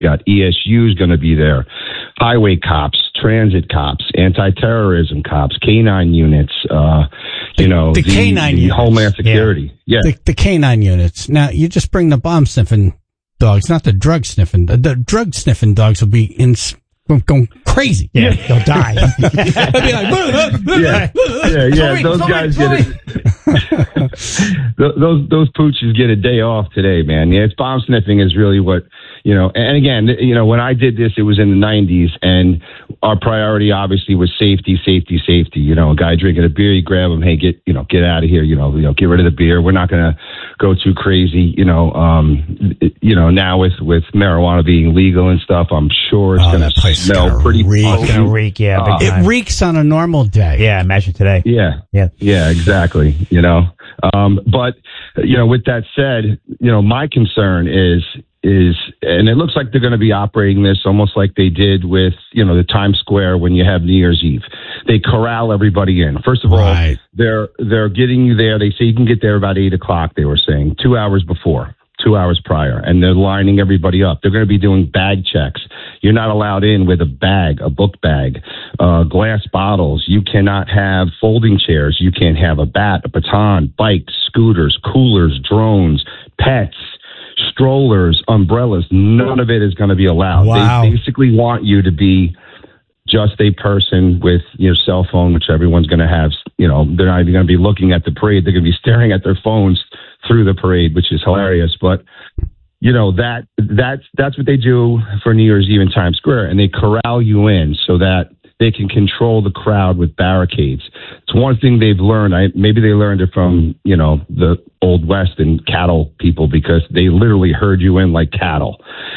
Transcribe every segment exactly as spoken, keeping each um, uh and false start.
got E S U's going to be there, highway cops, transit cops, anti-terrorism cops, K nine units, uh, you know, the, the K nine the units. Homeland Security. Yeah. yeah. The, the K nine units. Now, you just bring the bomb sniffing dogs, not the drug sniffing. The, the drug sniffing dogs will be in, going crazy. Yeah, they'll die. They'll be like, yeah, yeah, yeah. Those guys get it. those those pooches get a day off today, man. Yeah, it's bomb sniffing is really what, you know. And again, you know, when I did this, it was in the nineties, and our priority obviously was safety, safety, safety. You know, a guy drinking a beer, you grab him, hey, get you know, get out of here. You know, you know, get rid of the beer. We're not going to go too crazy. You know, um, you know, now with with marijuana being legal and stuff, I'm sure it's oh, going to smell pretty. Reek. Oh, it's going to reek. Yeah, uh, it reeks on a normal day. Yeah, imagine today. Yeah, yeah, yeah, exactly. You know, um, but you know, with that said, you know, my concern is. is, and it looks like they're going to be operating this almost like they did with, you know, the Times Square when you have New Year's Eve. They corral everybody in. First of all, right. they're, they're getting you there. They say you can get there about eight o'clock, they were saying, two hours before, two hours prior, and they're lining everybody up. They're going to be doing bag checks. You're not allowed in with a bag, a book bag, uh, glass bottles. You cannot have folding chairs. You can't have a bat, a baton, bikes, scooters, coolers, drones, pets, strollers, umbrellas. None of it is going to be allowed. Wow. They basically want you to be just a person with your cell phone, which everyone's going to have. You know, they're not even going to be looking at the parade. They're going to be staring at their phones through the parade, which is hilarious. But, you know, that that's that's what they do for New Year's Eve in Times Square, and they corral you in so that they can control the crowd with barricades. It's one thing they've learned. I, maybe they learned it from, you know, the Old West and cattle people, because they literally herd you in like cattle.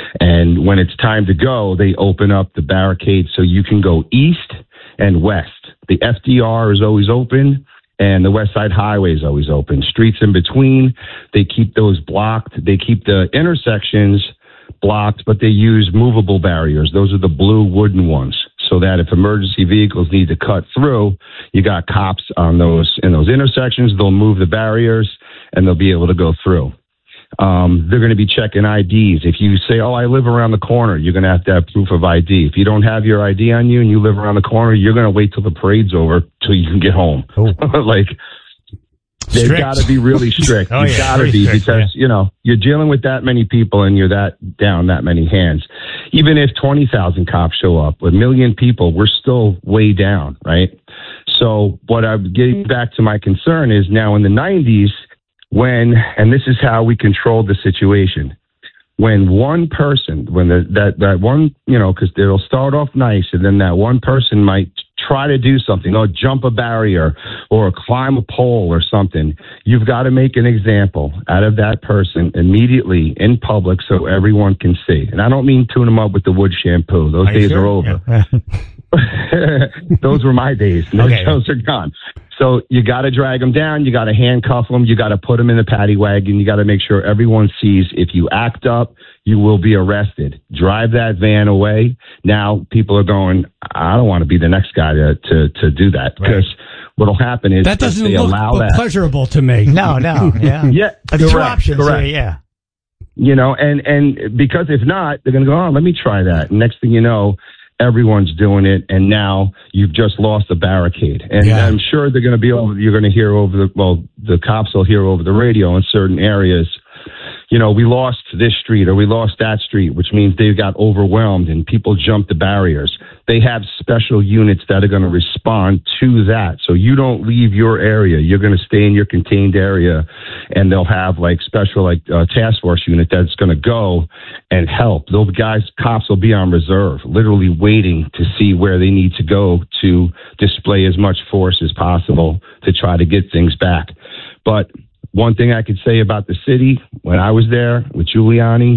And when it's time to go, they open up the barricades so you can go east and west. The F D R is always open, and the West Side Highway is always open. Streets in between, they keep those blocked. They keep the intersections blocked, but they use movable barriers. Those are the blue wooden ones, so that if emergency vehicles need to cut through, you got cops on those in those intersections. They'll move the barriers and they'll be able to go through. Um, they're going to be checking I Ds. If you say, oh, I live around the corner, you're going to have to have proof of I D. If you don't have your I D on you and you live around the corner, you're going to wait till the parade's over till you can get home. Like, they've got to be really strict. oh, You've yeah, got to be, strict, because, yeah. you know, you're dealing with that many people and you're that down that many hands. Even if twenty thousand cops show up, a million people, we're still way down, right? So what I'm getting back to my concern is now in the nineties, when, and this is how we controlled the situation, when one person, when the, that, that one, you know, because it'll start off nice, and then that one person might try to do something, or jump a barrier or climb a pole or something, you've got to make an example out of that person immediately in public so everyone can see. And I don't mean tune them up with the wood shampoo. Those are days sure? are over. Yeah. Those were my days. Those, Okay. those are gone. So you got to drag them down. You got to handcuff them. You got to put them in the paddy wagon. You got to make sure everyone sees. If you act up, you will be arrested. Drive that van away. Now people are going, I don't want to be the next guy to, to, to do that, because right. what'll happen is that doesn't they look allow that. pleasurable to me. No, no. Yeah. yeah. That's correct, two options. Correct. Here, yeah. You know, and, and because if not, they're going to go, oh, let me try that. And next thing you know, everyone's doing it, and now you've just lost a barricade. And yeah. I'm sure they're going to be over, you're going to hear over the, well, the cops will hear over the radio in certain areas, you know, we lost this street or we lost that street, which means they got overwhelmed and people jumped the barriers. They have special units that are going to respond to that. So you don't leave your area. You're going to stay in your contained area, and they'll have like special like uh, task force unit that's going to go and help. Those guys, cops will be on reserve, literally waiting to see where they need to go to display as much force as possible to try to get things back. But one thing I could say about the city, when I was there with Giuliani,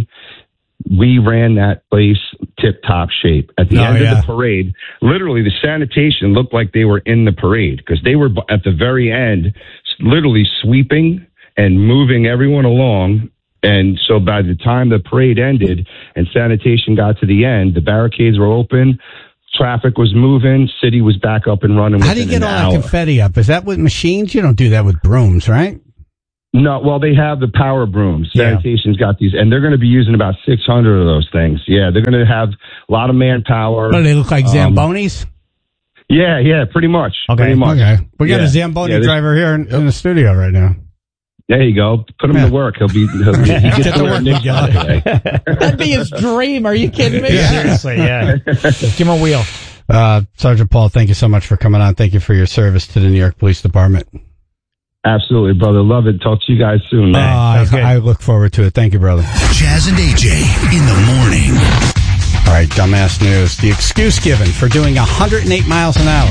we ran that place tip-top shape. At the oh, end yeah. of the parade, literally the sanitation looked like they were in the parade, because they were at the very end, literally sweeping and moving everyone along. And so by the time the parade ended and sanitation got to the end, the barricades were open, traffic was moving, city was back up and running. How do you get all that confetti up? Is that with machines? You don't do that with brooms, right? No, well, they have the power brooms. Yeah. Sanitation's got these, and they're going to be using about six hundred of those things. Yeah, they're going to have a lot of manpower. Oh, they look like Um, Zambonis? Yeah, yeah, pretty much. Okay. Pretty much. Okay. We got Yeah. a Zamboni Yeah, they- driver here in, in the studio right now. There you go. Put him Yeah. to work. He'll be. He'll be he gets Get to to wear work, Nick's Miguel. today. That'd be his dream. Are you kidding me? Yeah. Seriously, yeah. Give him a wheel. Uh, Sergeant Paul, thank you so much for coming on. Thank you for your service to the New York Police Department. Absolutely, brother. Love it. Talk to you guys soon, Uh, man. I, Sounds good. I look forward to it. Thank you, brother. Chaz and A J in the morning. All right, dumbass news. The excuse given for doing one hundred eight miles an hour.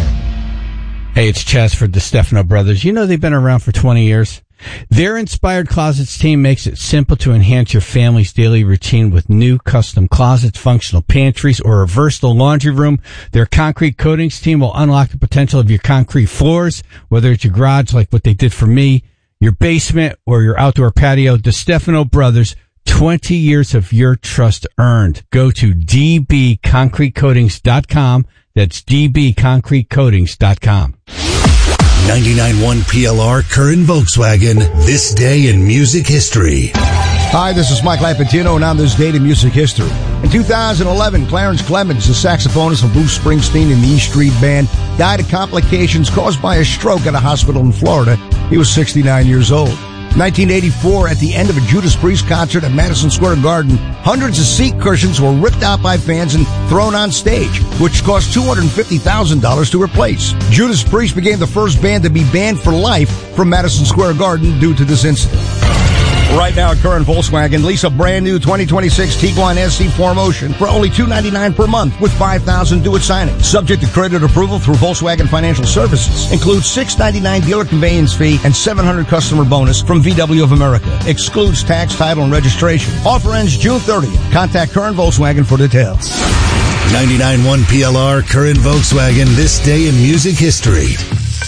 Hey, it's Chaz for the Stefano Brothers. You know they've been around for twenty years. Their Inspired Closets team makes it simple to enhance your family's daily routine with new custom closets, functional pantries, or a versatile laundry room. Their concrete coatings team will unlock the potential of your concrete floors, whether it's your garage like what they did for me, your basement, or your outdoor patio. The Stefano Brothers, twenty years of your trust earned. Go to d b concrete coatings dot com. That's d b concrete coatings dot com. ninety-nine point one P L R Curran Volkswagen. This day in music history. Hi, this is Mike Lapatino, and on this date in music history. In two thousand eleven, Clarence Clemens, the saxophonist of Bruce Springsteen and the E Street Band, died of complications caused by a stroke at a hospital in Florida. He was sixty-nine years old. nineteen eighty-four, at the end of a Judas Priest concert at Madison Square Garden, hundreds of seat cushions were ripped out by fans and thrown on stage, which cost two hundred fifty thousand dollars to replace. Judas Priest became the first band to be banned for life from Madison Square Garden due to this incident. Right now at Curran Volkswagen, lease a brand new twenty twenty-six Tiguan S C four Motion for only two hundred ninety-nine dollars per month with five thousand dollars due at signing. Subject to credit approval through Volkswagen Financial Services. Includes six hundred ninety-nine dollars dealer conveyance fee and seven hundred dollars customer bonus from V W of America. Excludes tax, title, and registration. Offer ends June thirtieth. Contact Curran Volkswagen for details. ninety-nine point one P L R Curran Volkswagen. This day in music history.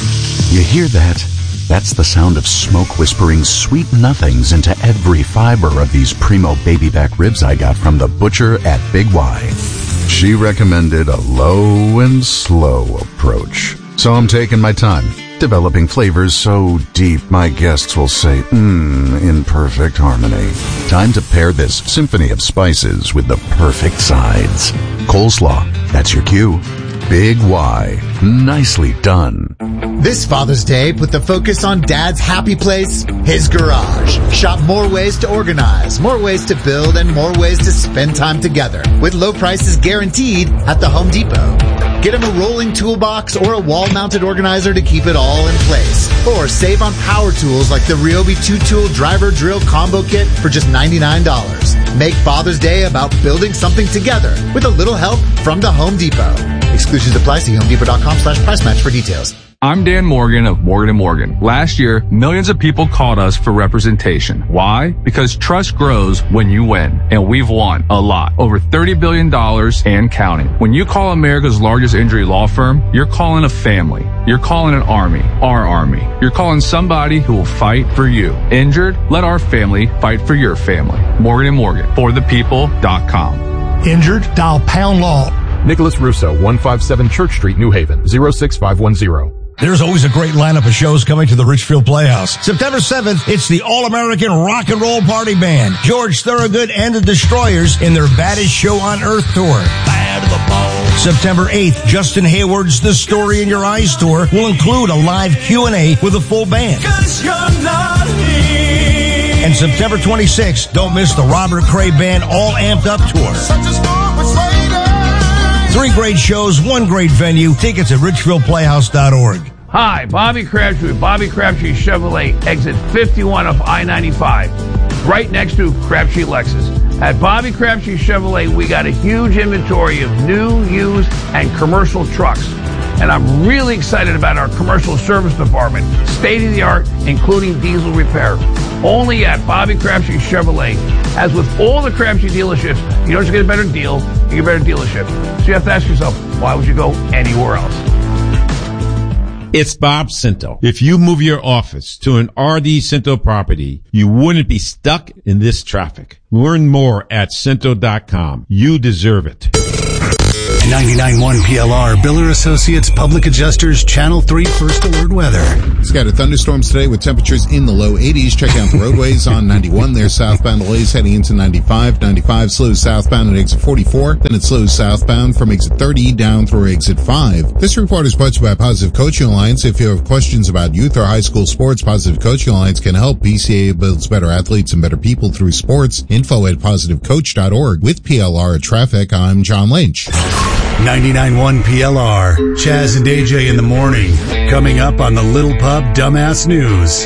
You hear that? That's the sound of smoke whispering sweet nothings into every fiber of these primo baby back ribs I got from the butcher at Big Y. She recommended a low and slow approach. So I'm taking my time, developing flavors so deep my guests will say, mmm, in perfect harmony. Time to pair this symphony of spices with the perfect sides. Coleslaw, that's your cue. Big Y. Nicely done. This Father's Day, put the focus on Dad's happy place, his garage. Shop more ways to organize, more ways to build, and more ways to spend time together. With low prices guaranteed at the Home Depot. Get him a rolling toolbox or a wall-mounted organizer to keep it all in place. Or save on power tools like the Ryobi two-tool driver drill combo kit for just ninety-nine dollars. Make Father's Day about building something together with a little help from the Home Depot. Exclusions apply. See homedepot.com slash price match for details. I'm Dan Morgan of Morgan and Morgan. Last year, millions of people called us for representation. Why? Because trust grows when you win. And we've won a lot. Over thirty billion dollars and counting. When you call America's largest injury law firm, you're calling a family. You're calling an army. Our army. You're calling somebody who will fight for you. Injured? Let our family fight for your family. Morgan and Morgan. For the people dot com. Injured? Dial Pound Law. Nicholas Russo, one fifty-seven Church Street, New Haven, zero six five one zero. There's always a great lineup of shows coming to the Richfield Playhouse. September seventh, it's the All-American Rock and Roll Party Band, George Thorogood and the Destroyers in their Baddest Show on Earth tour. Bad to the bone. September eighth, Justin Hayward's The Story in Your Eyes tour will include a live Q and A with a full band. 'Cause you're not here. And September twenty-sixth, don't miss the Robert Cray Band All Amped Up tour. Such a storm was Three great shows, one great venue. Tickets at richfield playhouse dot org. Hi, Bobby Crabtree, Bobby Crabtree Chevrolet, exit fifty-one of I ninety-five, right next to Crabtree Lexus. At Bobby Crabtree Chevrolet, we got a huge inventory of new, used, and commercial trucks. And I'm really excited about our commercial service department, state-of-the-art, including diesel repair. Only at Bobby Crabtree Chevrolet. As with all the Crabtree dealerships, you don't just get a better deal, you get a better dealership. So you have to ask yourself, why would you go anywhere else? It's Bob Cinto. If you move your office to an R D Cinto property, you wouldn't be stuck in this traffic. Learn more at cinto dot com. You deserve it. ninety-nine point one P L R, Biller Associates Public Adjusters, Channel three First Alert Weather. Scattered thunderstorms today with temperatures in the low eighties. Check out the roadways on ninety-one. There's southbound delays heading into ninety-five. ninety-five slows southbound at exit forty-four. Then it slows southbound from exit thirty down through exit five. This report is brought to you by Positive Coaching Alliance. If you have questions about youth or high school sports, Positive Coaching Alliance can help. P C A builds better athletes and better people through sports. Info at positive coach dot org. With P L R at Traffic, I'm John Lynch. ninety-nine point one P L R. Chaz and A J in the morning. Coming up on the Little Pub Dumbass News.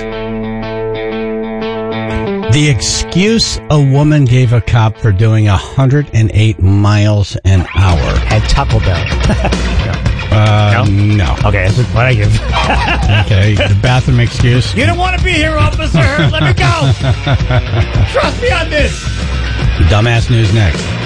The excuse a woman gave a cop for doing one hundred eight miles an hour. At Taco Bell. Uh, no. no. Okay, that's what I give. Okay, the bathroom excuse. You don't want to be here, officer. Let me go. Trust me on this. Dumbass News next.